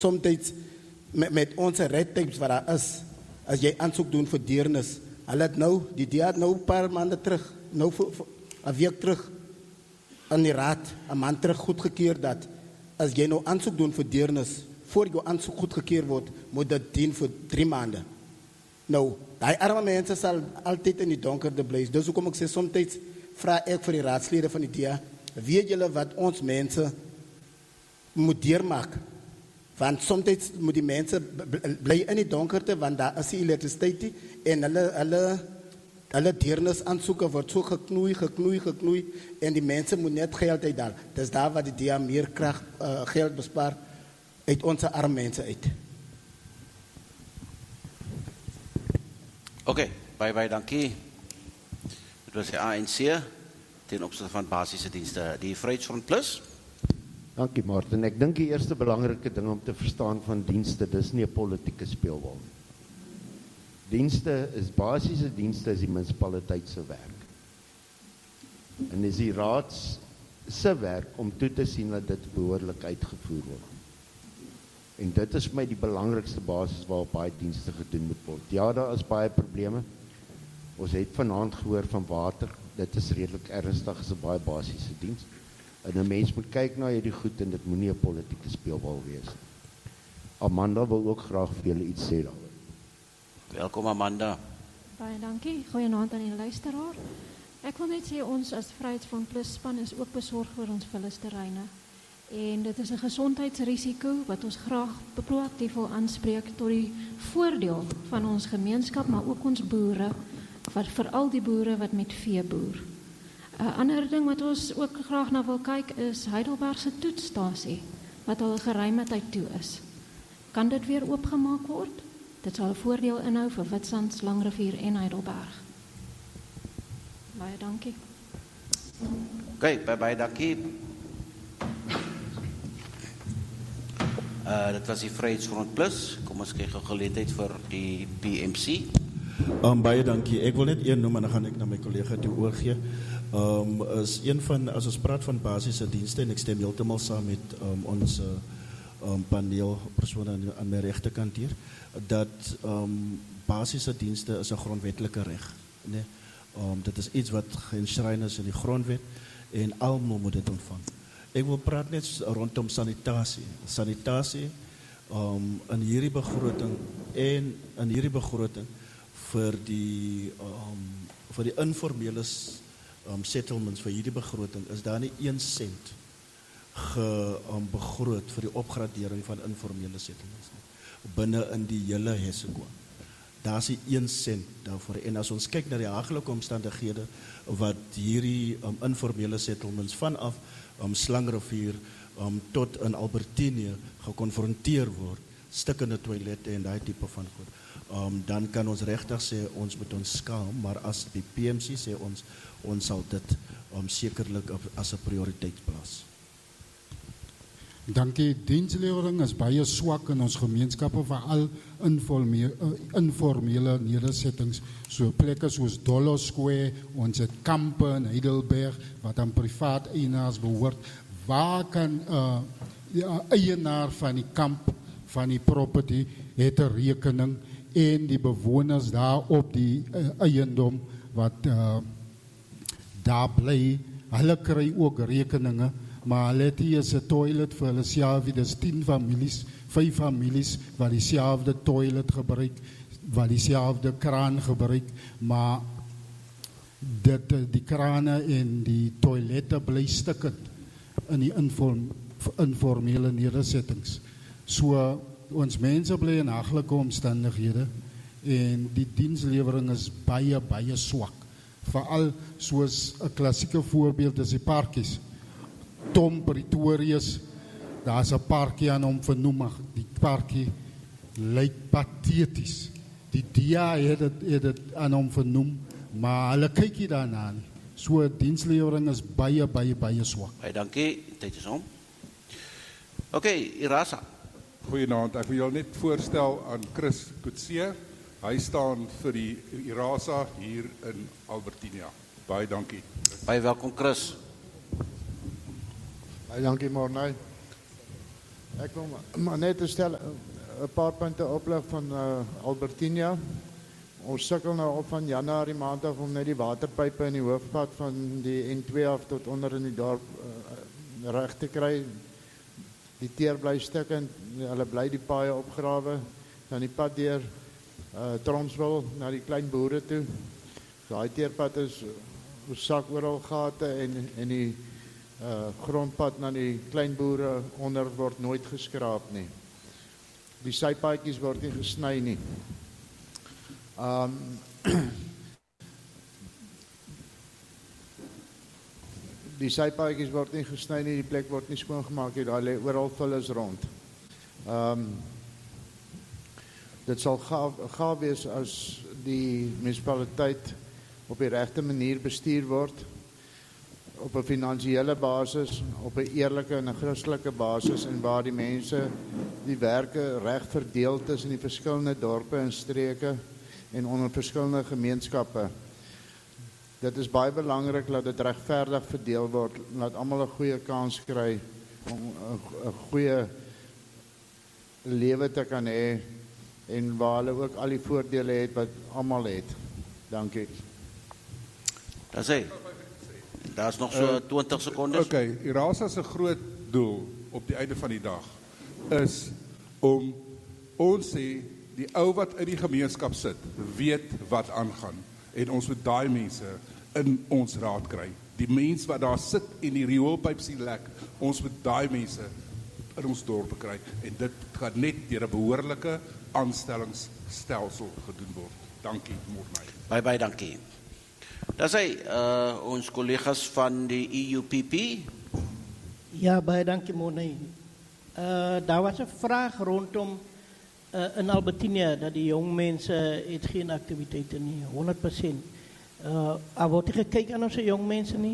soms met onze red tapes wat daar is, as jy aansoek doen vir deernis, hulle het nou, die DA het nou 'n paar maande terug, nou vir 'n week terug, in die raad, 'n maand terug goedgekeur dat, as jy nou aansoek doen vir deernis, voor jou aansoek goedgekeur word, moet dit dien vir 3 maande. Nou, die arme mense sal altyd in die donkerde bly. Dus hoekom ek sê, soms vra ek vir die raadslede van die DA, weet julle wat ons mense moet deurmaak? Want soms moet die mense bly in die donkerte, want daar is die elektrisiteit en hulle deernis aansoeke word so geknoei, en die mense moet net geld uithaal. Dis daar wat die DA meer geld bespaar uit onze arme mense uit. Oké, baie dankie. Dit was die ANC ten opsigte van basiese dienste. Die Vryheidsfront Plus. Dankie Martin. Ek dink die eerste belangrike ding om te verstaan van dienste, dis nie 'n politieke speelbal. Dienste is basiese dienste is die munisipaliteit se werk. En is die raad se werk om toe te sien dat dit behoorlik uitgevoer word. En dit is vir my die belangrikste basis waarop baie dienste gedoen moet word. Ja, daar is baie probleme. Ons het vanaand gehoor van water. Dit is redelik ernstig, is 'n baie basiese diens. En 'n mens moet kyk na hierdie goed en dit moenie 'n politieke speelbal wees. Amanda wil ook graag vir julle iets sê daaroor. Welkom Amanda. Baie dankie. Goeienaand aan die luisteraar. Ek wil net sê ons as Vryheidsfront Plus span is ook besorg vir ons vullisterreine. En dit is 'n gesondheidsrisiko wat ons graag proaktief wil aanspreek tot die voordeel van ons gemeenskap, maar ook ons boere, veral die boere wat met vee boer. 'n Ander ding wat ons ook graag na wil kyk is Heidelberg se toetsstasie wat al 'n geruime tyd toe is. Kan dit weer oopgemaak word? Dit sal 'n voordeel inhou vir Witsands, Langrivier en Heidelberg. Baie dankie. Oké, baie dankie. Dit was die Vryheidsfront Plus. Kom ons kyk gou geleentheid vir die PMC. Baie dankie. Ek wil net een noem en dan gaan ek na my kollega toe oorgee. Is een van, as ons praat van basiese dienste, en ek stem heeltemal saam met ons paneelpersone aan my regterkant hier, dat basiese dienste is 'n grondwetlike reg. Nee? Dit is iets wat geënshryne is in die grondwet en almal moet dit ontvang. Ek wil praat net rondom sanitasie. Sanitasie in hierdie begroting en in hierdie begroting vir die informele settlements vir hierdie begroting is daar nie 1 sent begroot vir die opgradering van informele settlements nie, binne in die hele HESECO. Daar is 1 sent daarvoor. En as ons kyk na die haglike omstandighede wat hierdie informele settlements vanaf Slangrivier tot in Albertinië gekonfronteer word, stikkende toilette en daai tipe van goed, dan kan ons regtig sê ons moet ons skaam, maar as die PMC sê ons sal dit sekerlik as 'n prioriteit plaas. Dankie. Dienslewering is baie swak in ons gemeenskappe, veral informele nedersettings, so plekke soos Dollo Square, ons het kampe in Heidelberg, wat aan privaat eienaars behoort. Waar kan die eienaar van die kamp, van die property, het 'n rekening, en die bewoners daar op die eiendom, wat daar bly, hulle kry ook rekeninge, maar hulle het hier is 'n toilet vir hulle self, dis 10 families, 5 families wat dieselfde toilet gebruik, wat dieselfde kraan gebruik, maar die krane en die toilette bly stikkend in die informele nedersettings. So ons mense bly in haglike omstandighede en die dienslewering is baie swak. Veral soos 'n klassieke voorbeeld is die parkies. Tom Pretorius, daar's 'n parkie aan hom vernoem, die parkie lyk pateties. Die DA het dit aan hom vernoem, maar hulle kyk nie daarna nie. So dienslewering is baie swak. Baie dankie, tyd is om. Oké, Irasa. Goeienaand, ek wil julle net voorstel aan Chris Kutse. Hy staan vir die IRASA hier in Albertinia. Baie dankie. Baie welkom Chris. Baie dankie Morney. Ek wil maar net stel 'n paar punte oplig van Albertinia. Ons sukkel nou op van Januarie maand af om net die waterpype in die hoofpad van die N2 af tot onder in die dorp reg te kry. Die teer bly stukkend, hulle bly die paaie opgrawe, dan die pad deur Tromswil na die klein boere toe. Daai teerpad is sak oral gate en die grondpad na die klein boere onder word nooit geskraap nie. Die sypaadjies word nie gesny nie. Die sypaadjies word nie gesny nie, die plek word nie skoongemaak nie, daar lê oral vullis rond. Dit sal gaaf wees as die munisipaliteit op die regte manier bestuur word, op 'n finansiële basis, op 'n eerlike en 'n Christelike basis, en waar die mense die werke reg verdeel tussen die verskillende dorpe en streke en onder verskillende gemeenskappe. Dit is baie belangrik dat dit regverdig verdeel word, dat almal 'n goeie kans kry om 'n goeie lewe te kan hê en waar hulle ook al die voordele het wat almal het. Dankie. Dis hy. Daar's nog so 20 sekondes. Okay, IRASA se groot doel op die einde van die dag is om ons sê die ou wat in die gemeenskap sit, weet wat aangaan en ons moet daai mense in ons raad kry. Die mense wat daar sit en die rioolpyp sien lek, ons moet daai mense in ons dorp kry en dit gaan net deur 'n behoorlike aanstellingsstelsel gedoen word. Dankie, Morney. Baie dankie. Dis hy, ons kollegas van die EUPP. Ja, baie dankie, Morney. Daar was 'n vraag rondom in Albertinia dat die jong mense het geen aktiwiteite nie, 100%. Word nie gekyk aan ons jong mense nie.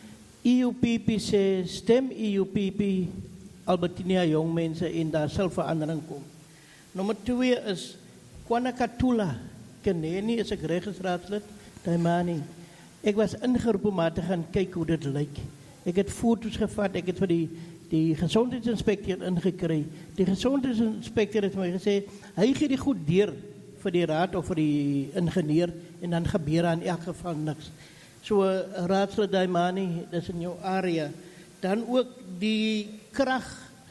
EUPP sê stem EUPP Albertinia jong mense en daar sal verandering kom. Nommer 2 is Kwanakatula Keneni is ek registraatslid, Taimani. Ek was ingeroep om maar te gaan kyk hoe dit lyk. Ek het foto's gevat, ek het vir die gesondheidsinspekteur ingekry. Die gesondheidsinspekteur het my gesê, hy gee die goed deur vir die raad of vir die ingenieur en dan gebeur daar in elk geval niks. So raadslid Taimani, dis in jou area. Dan ook die krag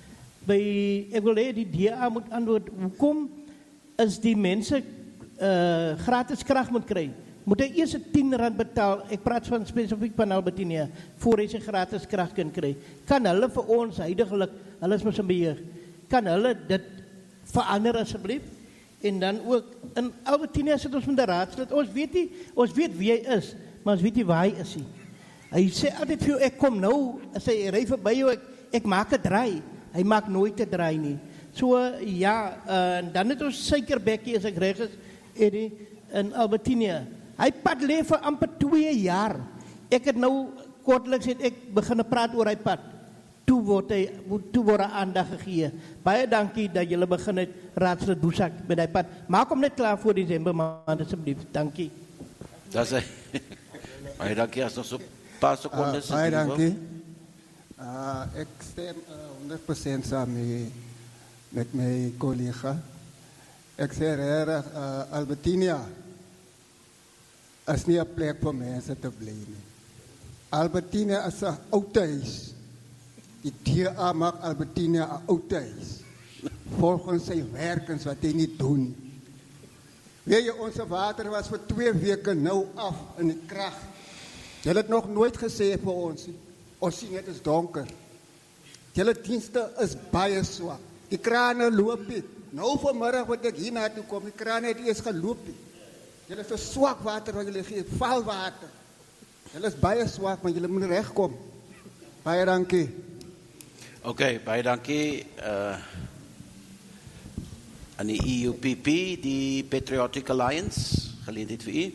by, ek wil hê die DA moet antwoord, hoekom is die mense gratis krag moet kry? Moet hy eers R10 betaal, ek praat van spesifiek van Albertinia, voor hy sy gratis krag kan kry. Kan hulle vir ons huidiglik, hulle is mos in beheer, kan hulle dit verander asseblief? En dan ook, in Albertinia sit ons met die raadslid, ons weet wie hy is, maar ons weet nie waar hy is nie. Hy sê altyd vir jou, ek kom nou, as hy ry verby jou, ek maak 'n draai. Hy maak nooit 'n draai nie. So ja, dan het ons suikerbekkie, as ek reg is, Eddie, in Albertinia. Hy pad lê vir amper 2 jaar. Ek het nou kortliks het ek begin praat oor hy pad. Toe word aandag gegee. Baie dankie dat julle begin het, raadslid Boesak, met hy pad. Maak hom net klaar voor Desember maand asseblief. Dankie. Dis hy. Baie dankie, as nog so 'n paar sekondes. Baie dankie. Ek stem 100% saam met my collega. Ek sê regtig, Albertinia is nie 'n plek vir mense te bly nie. Albertinia is 'n ou huis. Die DA maak Albertinia 'n ou huis. Volgens sy werkens wat hy nie doen nie. Weet jy, ons water was vir 2 weke nou af in die krag. Hulle het nog nooit gesê vir ons nie. Ons sien dit is donker. Julle dienste is baie swak. Die krane loop nie. Nou vanmiddag wat ek hier na toe kom, die krane het eers geloop nie. Julle is so swak water wat julle gee, valwater. Julle is baie swak, maar julle moet regkom. Baie dankie. Okay, baie dankie. Aan die EUPP, die Patriotic Alliance, geleentheid vir u.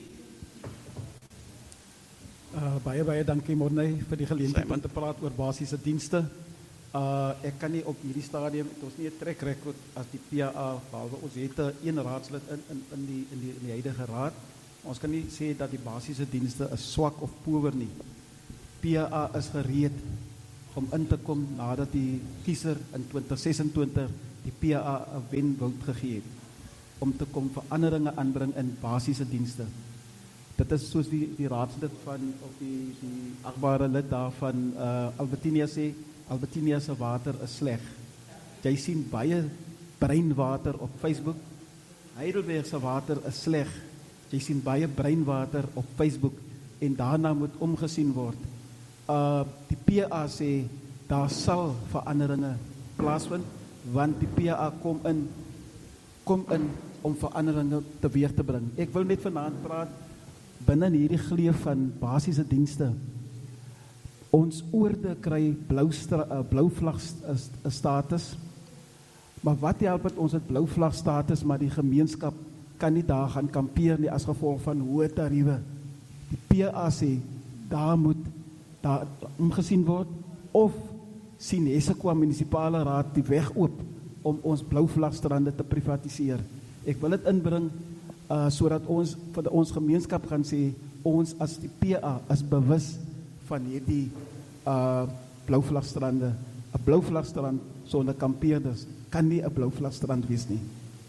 Baie dankie Morney vir die geleentheid om te praat oor basiese dienste. Ek kan nie op hierdie stadium, het ons nie 'n trek record as die PA, behalwe ons het 'n raadslid in die huidige raad. Ons kan nie sê dat die basiese dienste is swak of power nie. PA is gereed om in te kom nadat die kiezer in 2026 die PA 'n wenwoud gegee het om te kom veranderinge aanbring in basiese dienste. Dit is soos die raadslid van of die agbare lid daarvan Albertinia sê, Albertinia se water is sleg. Jy sien baie breinwater op Facebook. Heidelberg se water is sleg. Jy sien baie breinwater op Facebook en daarna moet omgesien word. Die PA sê daar sal veranderinge plaasvind want die PA kom in om veranderinge teweeg te bring. Ek wil net vanaand praat binne hierdie gleuf van basiese dienste. Ons oorde kry blou vlag status. Maar wat help het ons het blou vlag status, maar die gemeenskap kan nie daar gaan kampeer nie as gevolg van hoë tariewe. Die PA sê daar moet daar omgesien word of sien Hessequa munisipale raad die weg oop om ons blou vlagstrande te privatiseer. Ek wil dit inbring sodat ons vir ons gemeenskap gaan sê ons as die PA is bewus van hierdie blou vlagstrande. 'n Blou vlagstrand sonder kampeerders kan nie 'n blou vlagstrand wees nie.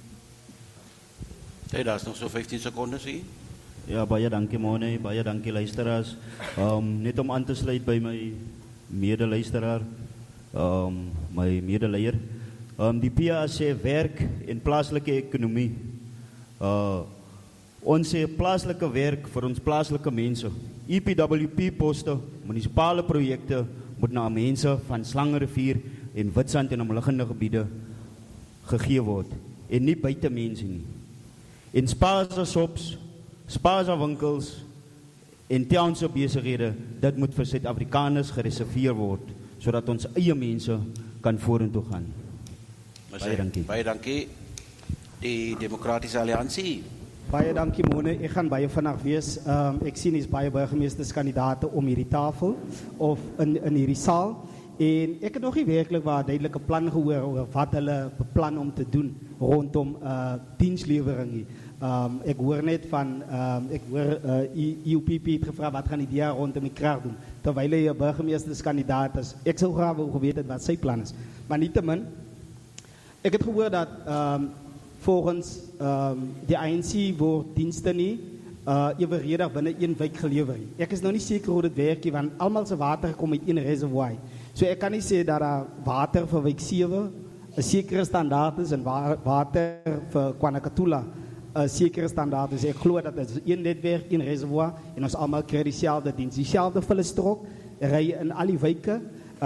Hey, daar is nog so 15 sekondes hier. Ja, baie dankie Mone, baie dankie luisteraars. Net om aan te sluit by my medeluisteraar, my medeleier. Die PA sê werk en plaaslike ekonomie. Ons sê plaaslike werk vir ons plaaslike mense. EPWP poste, munisipale projekte moet na mense van Slangenrivier en Witstrand en omliggende gebiede gegee word en nie buite mense nie. En spaarse shops, spaarse winkels en township besighede, dit moet vir Suid-Afrikaners gereserveer word sodat ons eie mense kan vorentoe gaan. Baie dankie. Baie dankie. Die Demokratiese Alliansie. Baie dankie Mone, ek gaan baie vinnig wees. Ek sien is baie burgemeesterskandidaate om hierdie tafel of in hierdie saal en ek het nog nie werklik 'n duidelike plan gehoor oor wat hulle beplan om te doen rondom dienslewering nie. Ek hoor net van ek hoor EUPP het gevra wat gaan die DA rondom die krag doen terwyl hy 'n burgemeesterskandidaat is. Ek sou graag wou geweet het wat sy plan is. Maar nietemin ek het gehoor dat volgens die ANC word dienste nie evenredig binne 1 week gelewer. Ek is nou nie seker hoe dit werk nie, want almal se water kom uit 1 reservoir. So ek kan nie sê dat water vir week 7 'n sekere standaard is en water vir KwaNakatula 'n sekere standaard is. Ek glo dat dit is 1 netwerk, 1 reservoir en ons almal kry dieselfde diens. Dieselfde vullestrok ry in al die wyke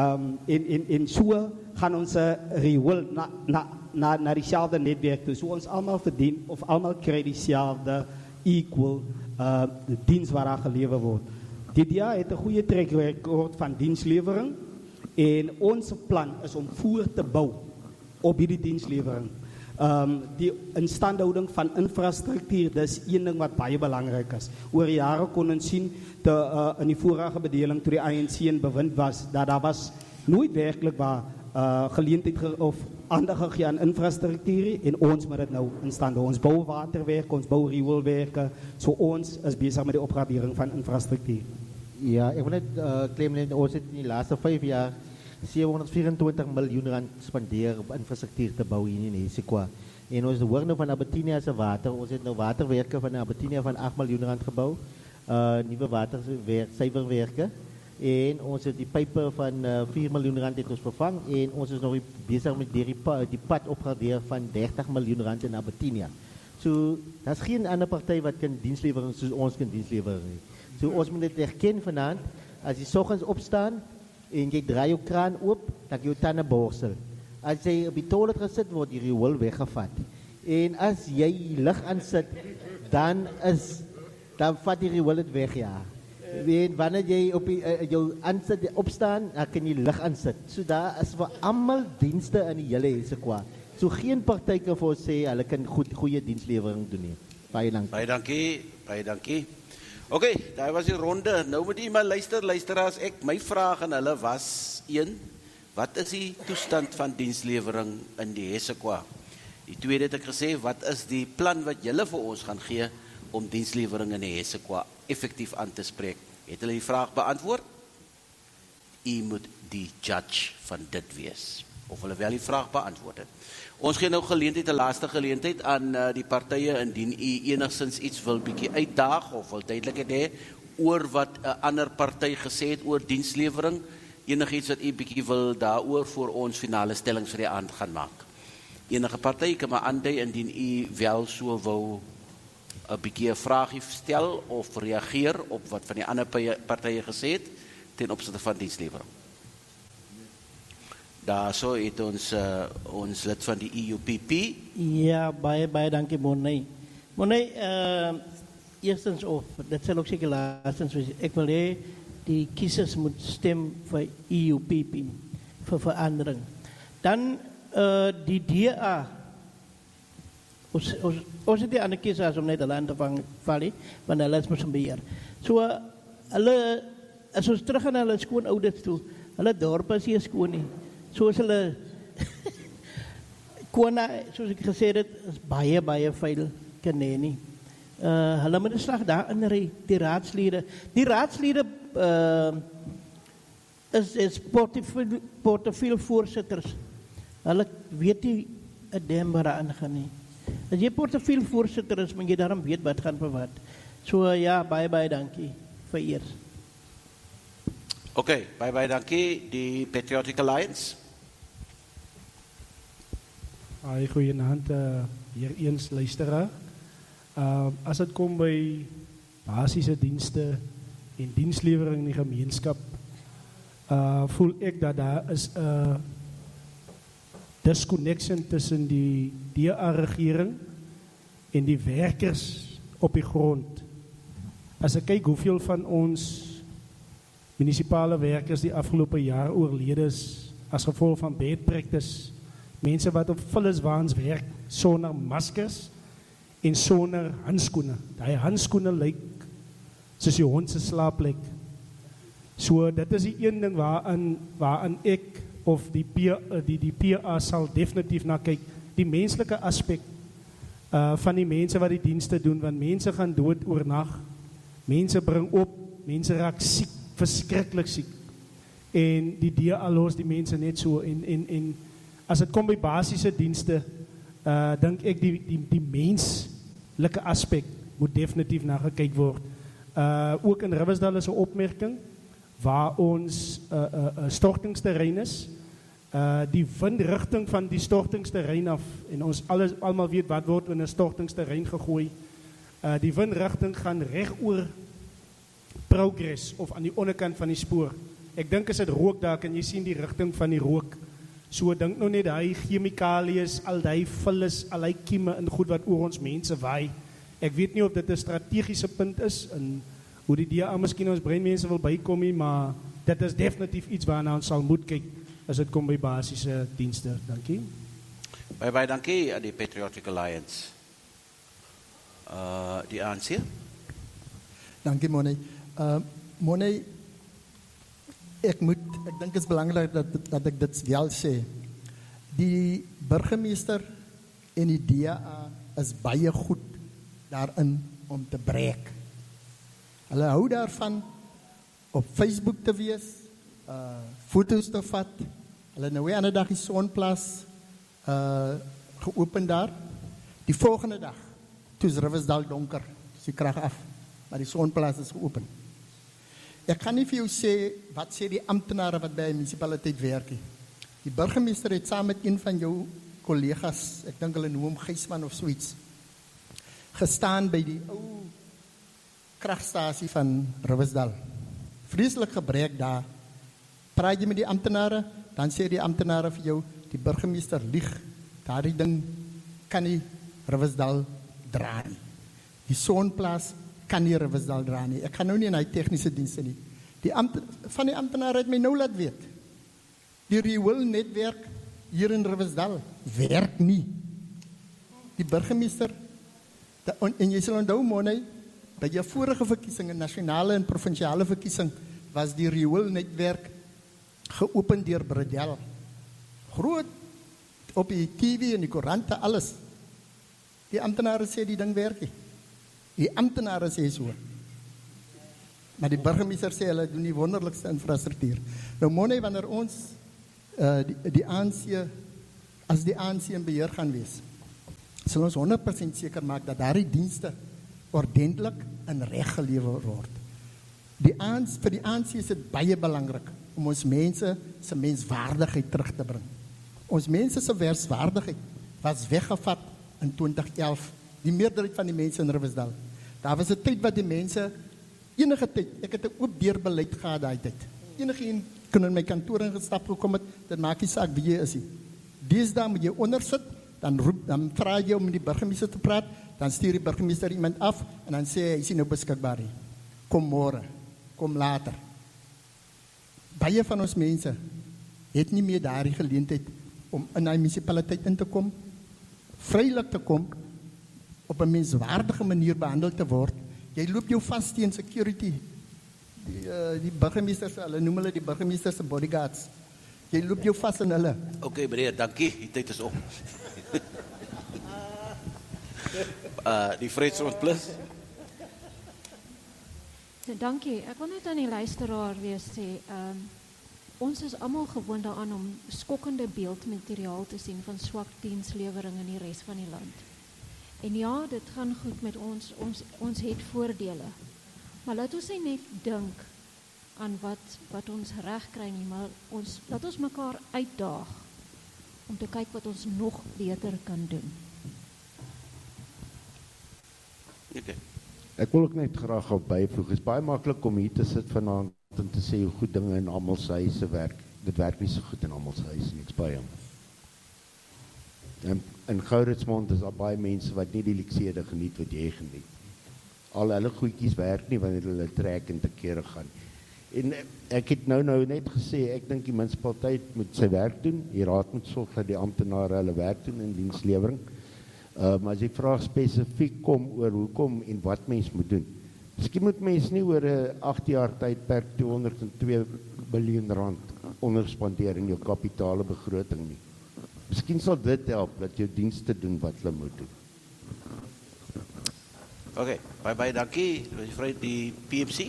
en so gaan ons riool na dieselfde netwerk toe. So ons almal verdien of almal kry dieselfde equal diens wat daar gelewer word. Die DA het 'n goeie track record van dienslewering en ons plan is om voort te bou op hierdie dienslewering. Die instandhouding van infrastruktuur, dis een ding wat baie belangrik is. Oor jare kon ons sien in die vorige bedeling toe die ANC in bewind was dat daar was nooit werklik waar geleentheid of aandag gegee aan infrastruktuur en ons moet dit nou in stand hou. Ons bou waterwerke, ons bou rioolwerke, so ons is besig met die opgradering van infrastruktuur. Ja, ek wil net claim net ons het in die laaste 5 jaar 724 miljoen rand spandeer op infrastruktuur te bou hier in Hessequa. En ons hoor nou van Albertinia se water, ons het nou waterwerke van Albertinia van 8 miljoen rand gebou. Nuwe watersuiwerwerke. En ons het die pype van 4 miljoen rand het ons vervang en ons is nog besig met die pad opgradeer van 30 miljoen rand in Albertinia. So, daar's geen ander party wat kan dienslewering soos ons kan dienslewering nie. So ons moet dit erken vanaand, as jy soggens opstaan en jy draai jou kraan oop, dan jy jou tande borsel. As jy op die toilet gesit word, die riool weggevat. En as jy lig aansit, dan vat die riool dit weg, ja. En wanneer jy op jou aansit opstaan, dan kan jy lig aansit. So daar is vir almal dienste in die hele Hessequa. So geen party kan vir ons sê hulle kan goeie dienslewering doen nie. Baie dankie. Baie dankie. Baie dankie. Oké, daar was die ronde. Nou moet iemand luisteraars. My vraag aan hulle was 1, wat is die toestand van dienslewering in die Hessequa? Die tweede het ek gesê, wat is die plan wat julle vir ons gaan gee om dienslewering in die Hessequa effektief aan te spreek? Het hulle die vraag beantwoord? U moet die judge van dit wees. Of hulle wel die vraag beantwoord het. Ons gee nou geleentheid, 'n laaste geleentheid aan die partye indien u enigstens iets wil bietjie uitdaag of wil duidelikheid hê oor wat 'n ander party gesê het oor dienslewering, enigiets wat u bietjie wil daaroor voor ons finale stellings vir die aand gaan maak. Enige party kan maar aandui indien u wel so wou 'n bietjie 'n vraagie stel of reageer op wat van die ander partye gesê het ten opsigte van dienslewering. Daarso het ons lid van die EUPP. Ja, baie dankie Monay. Monay, eerstens of dit sal ook seker laastens wees. Ek wil hê die kiesers moet stem vir EUPP vir verandering. Dan die DA. Ons het die ander kiesers om net hulle aan te val, want hulle is mos beheer. So hulle as ons terug gaan na hulle skoonouders toe, hulle dorp is nie skoon nie. Soos hulle Kona, soos ek gesê het, is baie vuil Keneni. Hulle moet 'n slag daarin ry, die raadslede. Die raadslede is portefeuljevoorsitters. Hulle weet nie 'n dam wat aangaan nie. As jy portefeuljevoorsitter is, moet jy daarom weet wat gaan vir wat. So ja, baie dankie vir eers. Okay, baie dankie. Die Patriotic Alliance. Goeienaand, hier eens luisteraar. As dit kom by basiese dienste en dienslewering in die gemeenskap, voel ek dat daar is 'n disconnection tussen die DA-regering en die werkers op die grond. As ek kyk hoeveel van ons munisipale werkers die afgelope jaar oorlede is as gevolg van bad practice, mense wat op vulliswaans werk sonder maskers en sonder handskoene. Daai handskoene lyk soos die hond se slaapplek. So dit is die een ding waaraan ek of die PA sal definitief na kyk, die menslike aspek van die mense wat die dienste doen, want mense gaan dood oornag, mense bring op, mense raak siek, verskriklik siek, en die DA los die mense net so, en as dit kom by basiese dienste, dink ek die menslike aspek moet definitief na gekyk word. Ook in Riversdal is 'n opmerking waar ons stortingsterrein is, die windrigting van die stortingsterrein af, en ons almal weet wat word in 'n stortingsterrein gegooi, die windrigting gaan reg oor Progress of aan die onderkant van die spoor. Ek dink as dit rook daar, kan jy sien die rigting van die rook. So dink nou net hy chemikalies, al die vullis, al die kieme en goed wat oor ons mense waai. Ek weet nie of dit 'n strategiese punt is en hoe die DA miskien ons breinmense wil bykom nie, maar dit is definitief iets waarna ons sal moet kyk as dit kom by basiese dienste. Dankie. Baie dankie aan die Patriotic Alliance. Die ANC. Dankie Monay. Monay, ek dink het is belangrijk dat ek dit wel sê. Die burgemeester en die DA is baie goed daarin om te breek. Hulle hou daarvan op Facebook te wees, foto's te vat. Hulle nou weer aan 'n dag die Sonplaas geopen daar. Die volgende dag, toe is Riversdal donker, is die krag af, maar die Sonplaas is geopen. Ek kan nie vir jou sê, wat sê die amptenare wat by die munisipaliteit werk nie. Die burgemeester het saam met een van jou collega's, ek dink hulle noem hom Gysman of zoiets, gestaan by die ou kragstasie van Riversdal. Vreeslik gebrek daar. Praat jy met die amptenare, dan sê die amptenare vir jou, die burgemeester lieg. Daardie ding kan nie Riversdal dra nie. Die Sonplaas kan nie Riversdal dra nie. Ek gaan nou nie in hy tegniese dienste nie. Van die amptenare het my nou laat weet. Die Rewil netwerk hier in Riversdal werk nie. Die burgemeester, en jy sal onthou, Monay, by jou vorige verkiesing, nasionale en provinsiale verkiesing, was die Rewil netwerk geopen deur Bredel. Groot op die TV en die koerante, alles. Die amptenare sê die ding werk nie. Die amptenare sê so. Maar die burgemeester sê hulle doen die wonderlikste infrastruktuur. Nou Monne, wanneer ons die ANC, as die ANC in beheer gaan wees, sal ons 100% seker maak dat daardie dienste ordentlik en reg gelewer word. Vir die ANC is dit baie belangrik om ons mense se menswaardigheid terug te bring. Ons mense se menswaardigheid was weggevat in 2011, die meerderheid van die mense in Riversdal. Daar was 'n tyd wat die mense, enige tyd, ek het 'n oop deur beleid gehad daai tyd. Enige een kan in my kantoor ingestap gekom het, dit maak nie saak wie jy is nie. Deesdae moet jy ondersit, dan vra jy om met die burgemeester te praat, dan stuur die burgemeester iemand af en dan sê hy is nie nou beskikbaar nie. Kom môre, kom later. Baie van ons mense het nie meer daardie geleentheid om in die munisipaliteit in te kom, vrylik te kom, op 'n menswaardige manier behandel te word. Jy loop jou vas teen security. Die burgemeesters, hulle noem hulle die burgemeester se bodyguards. Jy loop jou vas in hulle. Okay, meneer, dankie. Die tyd is op. Die Vryheidsfront Plus. Ja, dankie. Ek wil net aan die luisteraar weer sê, ons is almal gewoond daaraan om skokkende beeldmateriaal te sien van swak dienslewering in die res van die land. En ja, dit gaan goed met ons. Ons het voordele. Maar laat ons net dink aan wat ons reg kry nie, maar laat ons mekaar uitdaag om te kyk wat ons nog beter kan doen. Okay. Ek wil ook net graag op byvoeg. Dit is baie maklik om hier te sit vanaand en te sê hoe goed dinge in almal se huise werk. Dit werk nie so goed in almal se huise nie, ek's baie jammer. In Gouritsmond is daar baie mense wat nie die luksede geniet wat jy geniet. Al hulle goedjies werk nie wanneer hulle trek en te kere gaan. En ek het nou net gesê, ek dink die munisipaliteit moet sy werk doen, die raad moet sorg dat die amptenare hulle werk doen in dienslewering. Maar as ek vraag spesifiek kom oor hoekom en wat mens moet doen. Miskien moet mens nie oor 'n 8 jaar tydperk 202 biljoen rand onderspandeer in jou kapitale begroting nie. Miskien sal dit help dat jou dienste doen wat hulle moet doen. Okay, baie dankie. Mevrou die PMC.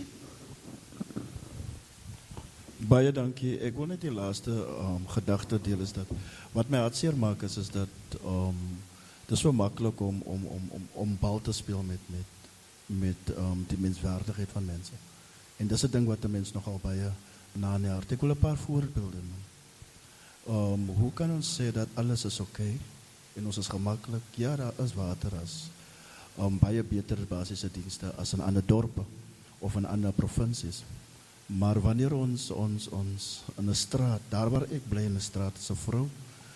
Baie dankie. Ek wil net die laaste gedagte deel is dat wat my hartseer maak is dat het is so maklik om bal te speel met die menswaardigheid van mense. En dis 'n ding wat 'n mens nogal baie na in die hart. Ek wil 'n paar voorbeelde noem. Hoe kan ons sê dat alles is okay en ons is gemaklik? Ja, daar is water as baie beter basiese dienste as in ander dorpe of in ander provinsies. Maar wanneer ons in 'n straat, daar waar ek bly in 'n straat, is 'n vrou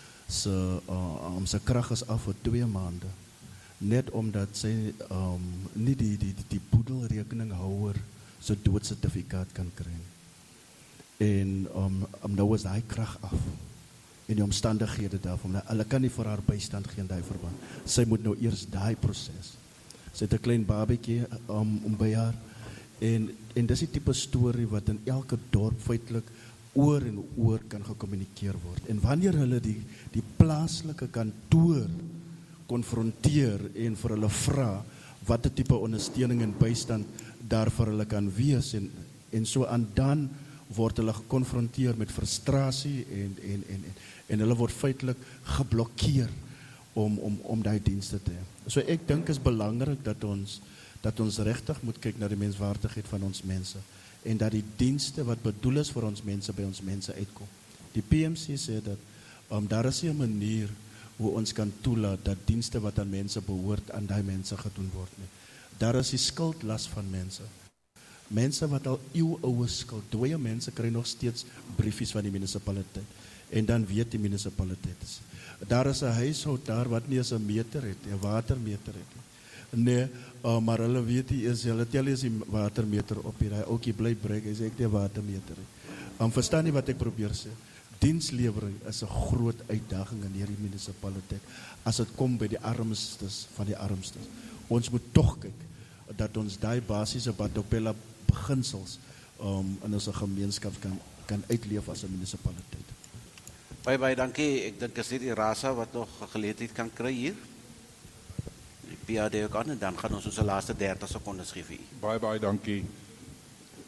sy krag is af vir 2 maande. Net omdat sy nie die boedelrekeninghouer se doodsertifikaat kan kry. En nou is hy krag af. En die omstandighede daarvan, hulle kan nie vir haar bystand gee in daai verband. Sy moet nou eers daai proses. Sy het 'n klein babatjie by haar. En dis die tipe storie wat in elke dorp feitelik oor en oor kan gekommunikeer word. En wanneer hulle die plaaslike kantoor konfronteer en vir hulle vra watter tipe ondersteuning en bystand daar vir hulle kan wees en so aan, dan word hulle gekonfronteer met frustrasie en hulle word feitelik geblokkeer om daai dienste te hê. So ek dink is belangrik dat ons regtig moet kyk na die menswaardigheid van ons mense en dat die dienste wat bedoel is vir ons mense by ons mense uitkom. Die PMC sê dat daar is 'n manier hoe ons kan toelaat dat dienste wat aan mense behoort aan daai mense gedoen word nie. Daar is die skuldlas van mense. Mense wat al eeuoue skuld, dooie mense kry nog steeds briefies van die munisipaliteit en dan weet die munisipaliteit. Daar is 'n huishoud daar wat nie eens 'n meter het, 'n watermeter het nie. Nee, maar hulle weet nie eens, hulle tel eens die watermeter op hier, hy oukie bly breek, hy sê ek die watermeter. Verstaan nie wat ek probeer sê. Dienslewering is 'n groot uitdaging in hierdie munisipaliteit, as dit kom by die armstes van die armstes. Ons moet tog kyk, dat ons daai basiese Batopela beginsels in ons gemeenskap kan uitleef as 'n munisipaliteit. Baie dankie. Ek dink is dit Irasa wat nog 'n geleentheid kan kry hier. Die PAD ook aan en dan gaan ons laaste 30 sekondes gee vir u. Baie dankie.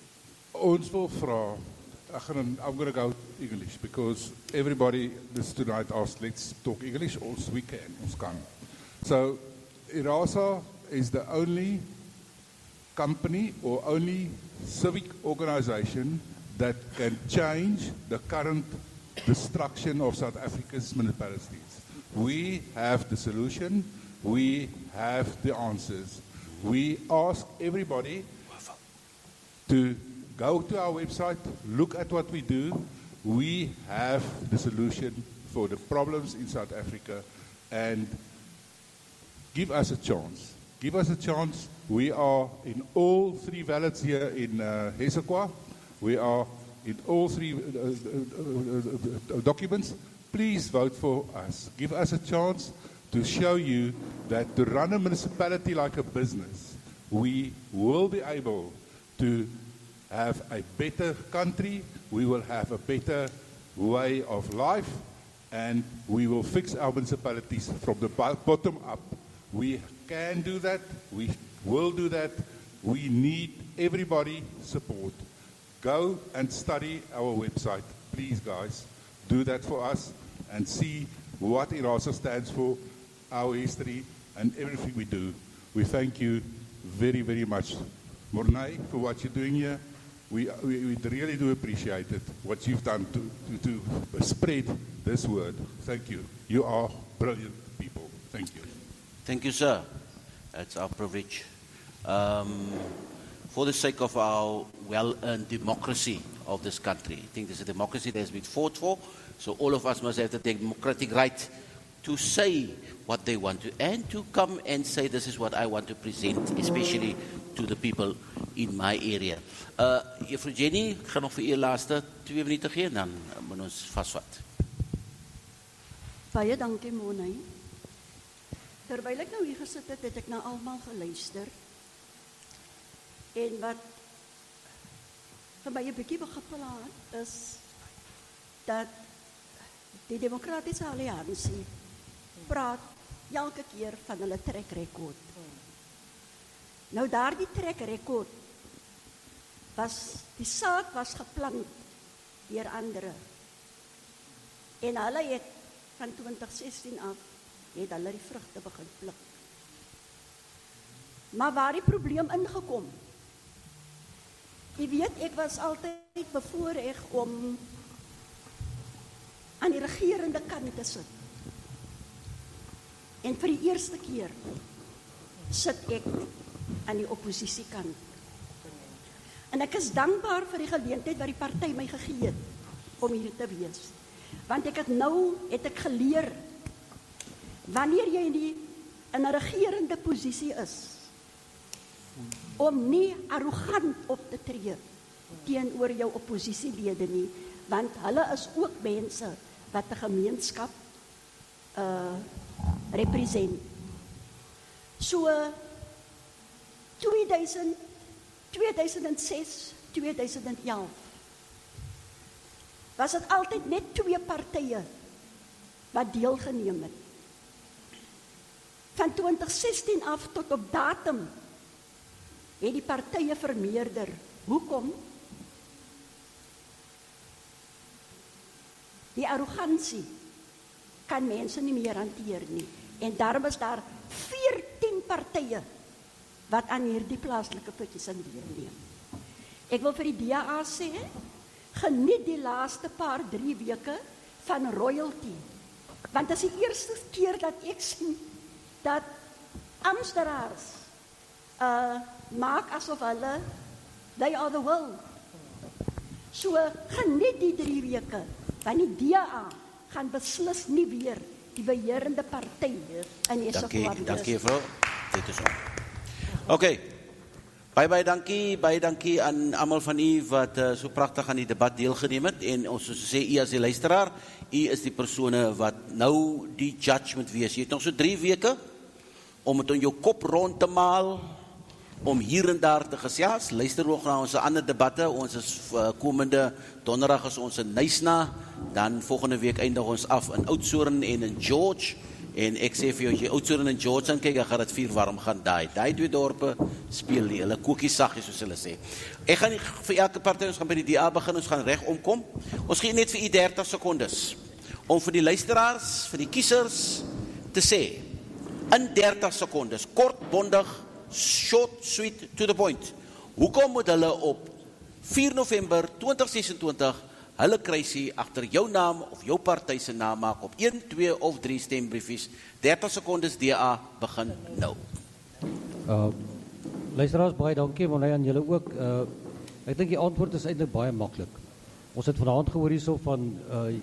Ons wil vra, I'm going to go English because everybody this tonight asked, let's talk English, also we can, ons kan. So, IRASA is the only company or only civic organization that can change the current destruction of South Africa's municipalities. We have the solution, we have the answers. We ask everybody to go to our website, look at what we do. We have the solution for the problems in South Africa, and give us a chance. Give us a chance. We are in all 3 valets here in Hesekwa. We are in all 3 documents. Please vote for us. Give us a chance to show you that to run a municipality like a business, we will be able to have a better country, we will have a better way of life, and we will fix our municipalities from the bottom up. We can do that, we will do that. We need everybody's support. Go and study our website. Please, guys, do that for us and see what IRASA stands for, our history, and everything we do. We thank you very, very much, Mornay, for what you're doing here. We really do appreciate it, what you've done to spread this word. Thank you. You are brilliant people. Thank you. Thank you, sir. It's our privilege. For the sake of our well-earned democracy of this country, I think this is a democracy that has been fought for, so all of us must have the democratic right to say what they want to, and to come and say this is what I want to present, especially to the people in my area. Juffrou Jenny, ek gaan nog vir u laaste 2 minute gee, dan moet ons vasvat. Baie dankie, Monay. Terwyl ek nou hier gesit het, het ek na almal geluister. En wat vir my 'n bietjie begeplaat is dat die Demokratiese Alliansie praat elke keer van hulle trekrekord. Nou daardie trekrekord die saad was geplant deur ander. En hulle het van 2016 af het hulle die vrugte begin pluk. Maar waar die probleem ingekom? Jy weet, ek was altyd bevoorreg om aan die regerende kant te sit. En vir die eerste keer sit ek aan die oppositiekant. En ek is dankbaar vir die geleentheid wat die party my gegee het om hier te wees. Want ek het ek geleer, wanneer jy in 'n regerende posisie is, om nie arrogant op te tree teenoor jou oppositielede nie, want hulle is ook mense wat 'n gemeenskap represent. So 2006, 2011 was dit altyd net 2 partye wat deelgeneem het. Van 2016 af tot op datum het die partye vermeerder. Hoekom? Die arrogansie kan mense nie meer hanteer nie. En daarom is daar 14 partye wat aan hierdie plaaslike verkiesing deelneem. Ek wil vir die DA sê, geniet die laaste 3 weke van royalty. Want dit is die eerste keer dat ek sien dat Amsterdams maak asof hulle, they are the world. So geniet die 3 weke, want die DA gaan beslis nie weer die beheerende party in Hesekwa wees. Dankie juffrou. Dit is al. Okay. Baie dankie aan almal van u wat so pragtig aan die debat deelgeneem het. En ons sê u as die luisteraar, u is die persone wat nou die judge moet wees. Jy het nog so 3 weke om het in jou kop rond te maal, om hier en daar te gesels. Luister nog na ons ander debatte. Ons is komende donderdag is ons in Nysna, dan volgende week eindig ons af in Oudtshoorn en in George, En ek sê vir jou, as jy Oudtshoorn en George kyk, dan gaan dit vuur warm gaan daai. Daai twee dorpe speel nie, hulle koekie saggies soos hulle sê. Ek gaan nie vir elke party, ons gaan by die DA begin, ons gaan reg omkom. Ons gee net vir u 30 sekondes om vir die luisteraars, vir die kiesers te sê, in 30 sekondes, kort, bondig, short, sweet, to the point. Hoekom moet hulle op 4 November 2026 hulle kruisie agter jou naam of jou party se naam maak op 1, 2 of 3 stembriefies? 30 sekondes DA begin nou. Luisteraars, baie dankie, maar aan julle ook. Ek dink die antwoord is eintlik baie maklik. Ons het vanaand gehoor hierso van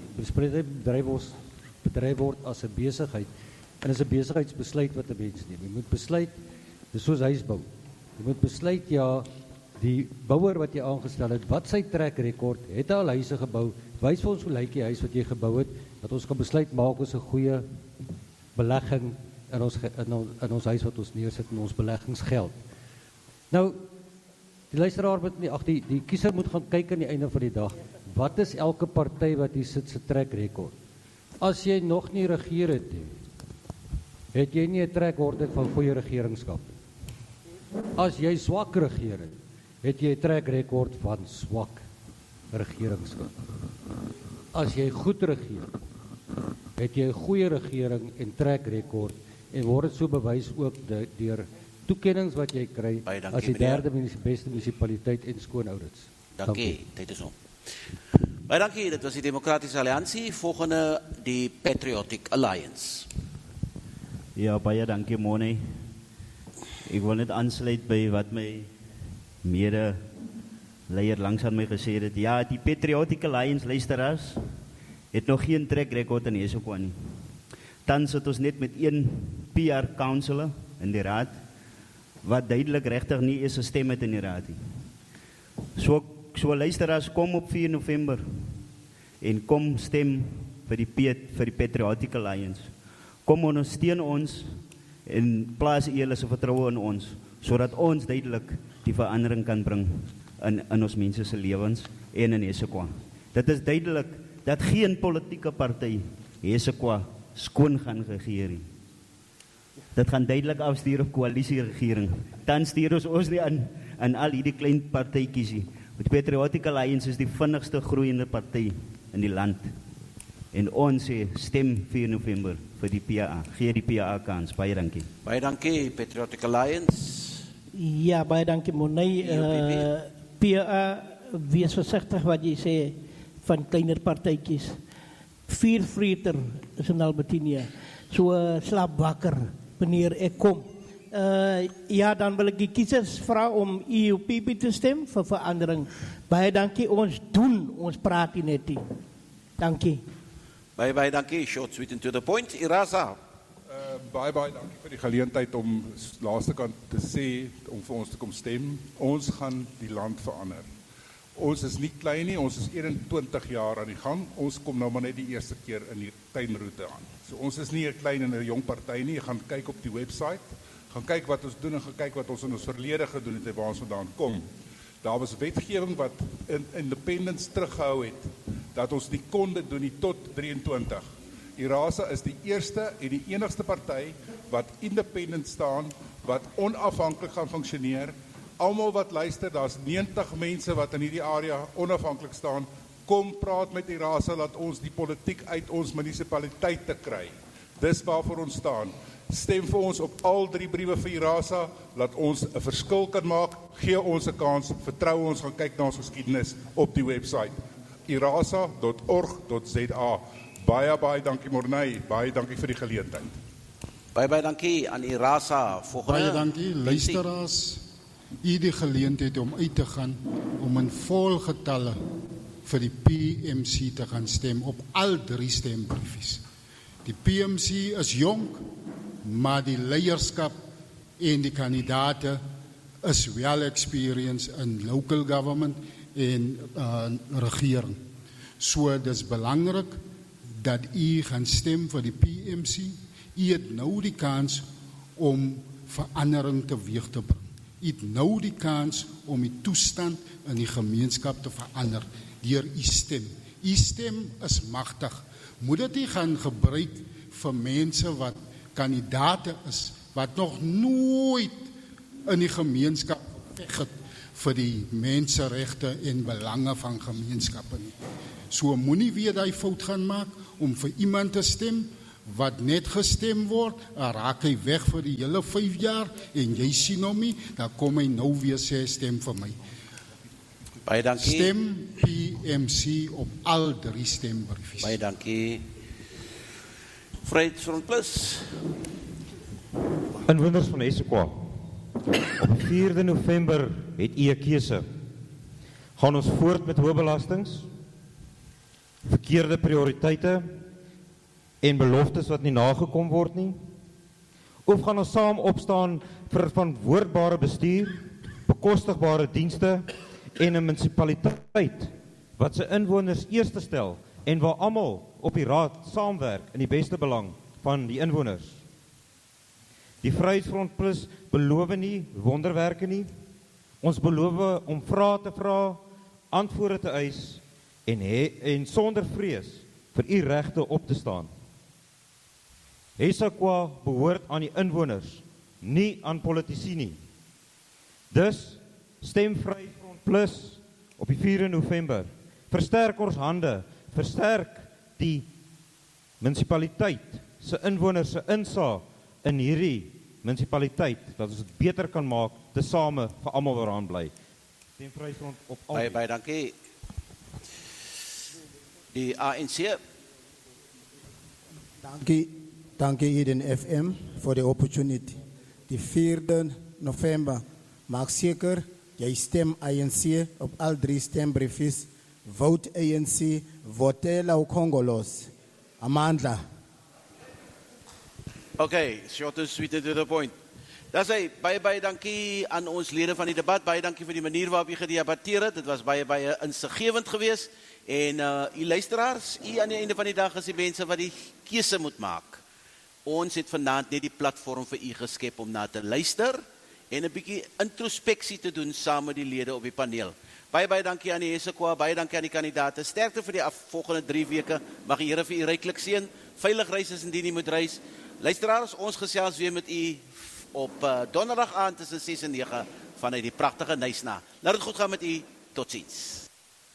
bedryf word as 'n besigheid. En is 'n besigheidsbesluit wat 'n mens neem. Jy moet besluit, dis soos huisbou. Jy moet besluit, ja, die bouer wat jy aangestel het, wat sy track record, het hy al huise gebou, wys vir ons hoe lyk die huis wat jy gebou het, dat ons kan besluit maak ons 'n goeie belegging in ons huis wat ons neersit in ons beleggingsgeld. Nou, die luisteraar moet nie, die kiezer moet gaan kyk aan die einde van die dag, wat is elke party wat hier sit se track record? As jy nog nie regeer het jy nie 'n track record van goeie regeringskap. As jy swak regeer het jy 'n track record van swak regeringskap. As jy goed regeer, het jy 'n goeie regering en track record en word dit so bewys ook deur toekennings wat jy kry as die derde beste munisipaliteit en skoon audits. Dankie, tyd is om. Baie dankie, dit was die Demokratiese Alliansie, volgende die Patriotic Alliance. Ja, baie dankie Moni. Ek wil net aansluit by wat my mede-leier langs aan my gesê het. Ja, die Patriotic Alliance luisteraars het nog geen track record in Eshoek nie. Tans het ons net met een PR councilor in die raad, wat duidelik regtig nie eens 'n stem het in die raad nie. So luisteraars, kom op 4 November en kom stem vir die Patriotic Alliance. Kom ondersteun ons en plaas julle se vertroue in ons, sodat ons duidelik die verandering kan bring in ons mense se lewens en in Eshoek. Dit is duidelik dat geen politieke party Eshoek skoon gaan regeer nie. Dit gaan duidelik afstuur op koalisieregering. Dan stuur ons nie aan al hierdie klein partytjies nie. Die Patriotic Alliance is die vinnigste groeiende party in die land. En ons sê stem 4 November vir die PA. Gee die PA kans. Baie dankie. Baie dankie Patriotic Alliance. Ja, baie dankie Moni. PA, wees versigtig wat jy sê van kleiner partytjies. 4 Vrieter is in Albertinia. So slaap wakker wanneer ek kom. Ja, dan wil ek die kiesers vra om EUPP te stem vir verandering. Baie dankie, ons doen, ons praat nie net nie. Dankie. Baie dankie, short, sweet and to the point. Irasa. Baie dankie vir die geleentheid om laaste kant te sê, om vir ons te kom stem. Ons gaan die land verander. Ons is nie klein nie, ons is 21 jaar aan die gang. Ons kom nou maar net die eerste keer in die tuinroete aan. So ons is nie 'n klein en 'n jong party nie. Jy gaan kyk op die website, gaan kyk wat ons doen en gaan kyk wat ons in ons verlede gedoen het en waar ons vandaan kom. Daar was wetgewing wat independence teruggehou het, dat ons nie kon dit doen nie tot 23. IRASA is die eerste en die enigste party wat independent staan, wat onafhanklik gaan funksioneer. Almal wat luister, daar's 90 mense wat in hierdie area onafhanklik staan. Kom praat met IRASA, laat ons die politiek uit ons munisipaliteite kry. Dis waarvoor ons staan. Stem vir ons op al 3 briewe vir IRASA, laat ons 'n verskil kan maak, gee ons 'n kans, vertrou ons, gaan kyk na ons geskiedenis op die website irasa.org.za. Baie dankie Morney, baie dankie vir die geleentheid. Baie dankie aan IRASA. Baie dankie luisteraars. Die geleentheid om uit te gaan om in vol getalle vir die PMC te gaan stem op al 3 stembriefies. Die PMC is jonk, maar die leierskap en die kandidaate is well experienced in local government en regering. So dis belangrik dat u gaan stem vir die PMC. U het nou die kans om verandering teweeg te bring. U het nou die kans om die toestand in die gemeenskap te verander deur u stem. U stem is magtig. Moet dit nie gaan gebruik vir mense wat kandidaate is wat nog nooit in die gemeenskap geveg het vir die menseregte en belange van gemeenskappe nie. So moenie weer daai fout gaan maak om vir iemand te stem wat net gestem word, raak hy weg vir die hele 5 jaar en jy sien hom nie, dan kom hy nou weer sê stem vir my. Baie dankie. Stem PMC op al 3 stembriefies. Baie dankie. Vryheidsfront Plus. Inwoners van Essequa. Op 4 November het u 'n keuse. Gaan ons voort met hoë belastings, verkeerde prioriteite en beloftes wat nie nagekom word nie? Of gaan ons saam opstaan vir verantwoordbare bestuur, bekostigbare dienste en 'n munisipaliteit wat sy inwoners eerste stel en waar almal op die raad saamwerk in die beste belang van die inwoners? Die Vryheidsfront Plus beloof nie wonderwerke nie. Ons beloof om vrae te vra, antwoorde te eis en sonder vrees vir u regte op te staan. Essequa behoort aan die inwoners, nie aan politici nie. Dus stem Vryheidsfront Plus op die 4 November. Versterk ons hande, versterk die munisipaliteit se inwoners se insaag in hierdie munisipaliteit, dat ons dit beter kan maak, tesame vir almal wat daaraan bly. Stem Vryheidsfront op al. Baie dankie. Die ANC. Dankie Eden FM voor de opportunity. Die 4 November, maak zeker, jij stem ANC op al 3 stembriefjes. Vote ANC, votela Congolos. Amandla. Okay, short and sweet and to the point. Dat is baie dankie aan ons lede van die debat. Baie dankie vir die manier waarop jy gedebatteer het. Dit was baie insiggewend geweest. En u luisteraars, u aan die einde van die dag is die mense wat die keuse moet maak. Ons het vanaand net die platform vir u geskep om na te luister en 'n bietjie introspeksie te doen saam met die lede op die paneel. Baie dankie aan die Essequa, baie dankie aan die kandidaate. Sterkte vir die volgende 3 weke. Mag die Here vir u ryklik seën. Veilig reis as indien u moet reis. Luisteraars, ons gesels weer met u op donderdag aand tussen 6 en 9 vanuit die pragtige Nysna. Laat dit goed gaan met u. Totsiens.